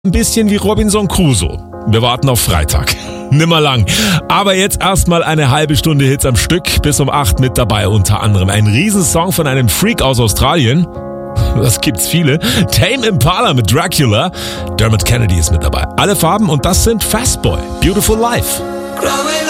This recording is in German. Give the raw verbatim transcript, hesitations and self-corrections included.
Ein bisschen wie Robinson Crusoe. Wir warten auf Freitag. Nimmer lang. Aber jetzt erstmal eine halbe Stunde Hits am Stück. Bis um acht mit dabei unter anderem ein Riesensong von einem Freak aus Australien. Das gibt's viele. Tame Impala mit Dracula. Dermot Kennedy ist mit dabei. Alle Farben und das sind Fastboy. Beautiful Life.